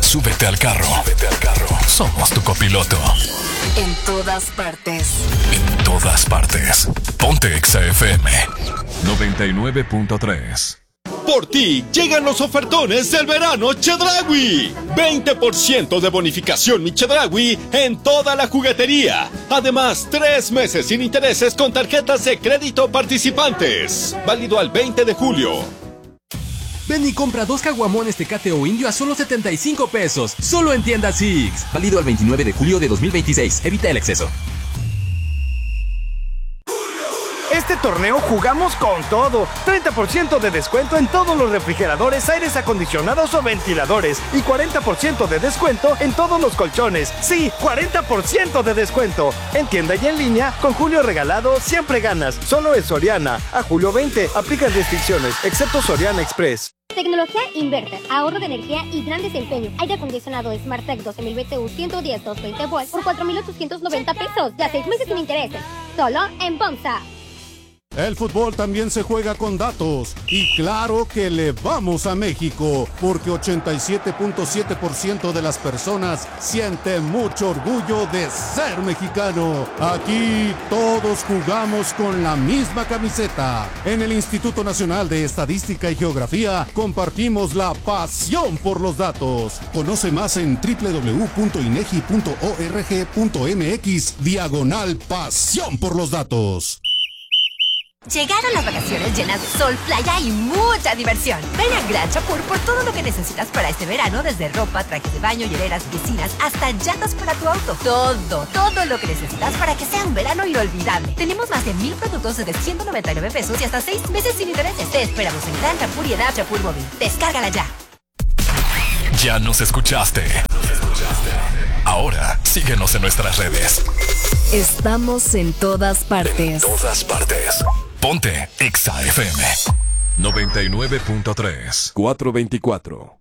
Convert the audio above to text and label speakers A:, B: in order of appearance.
A: Súbete al carro. Somos tu copiloto.
B: En todas partes.
A: En todas partes. Ponte Exa FM 99.3.
C: Por ti llegan los ofertones del verano Chedraui. 20% de bonificación mi Chedraui en toda la juguetería. Además, 3 meses sin intereses con tarjetas de crédito participantes. Válido al 20 de julio.
D: Ven y compra 2 caguamones Tecate o Indio a solo 75 pesos. Solo en tienda Six. Válido al 29 de julio de 2026. Evita el exceso.
E: Este torneo jugamos con todo. 30% de descuento en todos los refrigeradores, aires acondicionados o ventiladores. Y 40% de descuento en todos los colchones. Sí, 40% de descuento. En tienda y en línea, con Julio regalado, siempre ganas. Solo en Soriana. A julio 20, aplican restricciones, excepto Soriana Express.
F: Tecnología Inverter, ahorro de energía y gran desempeño. Aire acondicionado SmartTech 12.000 BTU 110 220 volts por 4.890 pesos. Ya 6 meses sin intereses. Solo en Pomsa.
G: El fútbol también se juega con datos. Y claro que le vamos a México, porque 87.7% de las personas siente mucho orgullo de ser mexicano. Aquí todos jugamos con la misma camiseta. En el Instituto Nacional de Estadística y Geografía compartimos la pasión por los datos. Conoce más en www.inegi.org.mx/pasión por los datos.
H: Llegaron las vacaciones llenas de sol, playa y mucha diversión. Ven a Gran Chapur por todo lo que necesitas para este verano, desde ropa, trajes de baño, hieleras, piscinas, hasta llantas para tu auto. Todo lo que necesitas para que sea un verano inolvidable. Tenemos más de 1,000 productos desde 199 pesos y hasta 6 meses sin intereses. Te esperamos en Gran Chapur y en App Chapur Móvil. Descárgala ya.
A: Ya nos escuchaste. Ahora síguenos en nuestras redes.
B: Estamos en todas partes.
A: En todas partes. Ponte Exa FM 99.3
I: 424.